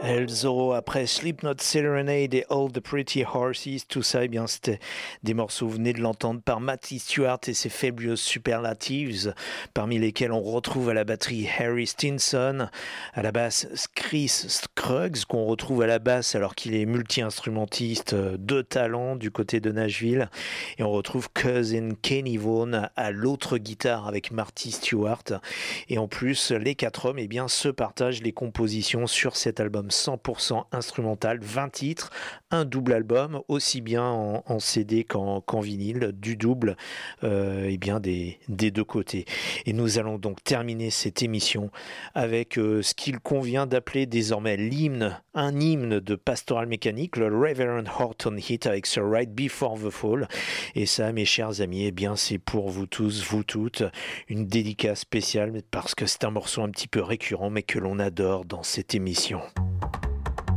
Elzo, après Slipknot Serenade et All the Pretty Horses, tout ça, eh bien, c'était des morceaux, vous venez de l'entendre, par Matty Stewart et ses Fabulous Superlatives, parmi lesquels on retrouve à la batterie Harry Stinson, à la basse Chris Scruggs, qu'on retrouve à la basse alors qu'il est multi-instrumentiste de talent du côté de Nashville, et on retrouve Cousin Kenny Vaughan à l'autre guitare avec Marty Stewart, et en plus, les quatre hommes, eh bien, se partagent les compositions sur cet album 100% instrumental, 20 titres, un double album, aussi bien en CD qu'en vinyle, du double eh bien des deux côtés. Et nous allons donc terminer cette émission avec ce qu'il convient d'appeler désormais l'hymne, un hymne de Pastoral Mécanique, le Reverend Horton Heat avec ce Right Before the Fall. Et ça, mes chers amis, eh bien c'est pour vous tous, vous toutes, une dédicace spéciale parce que c'est un morceau un petit peu récurrent mais que l'on adore dans cette émission.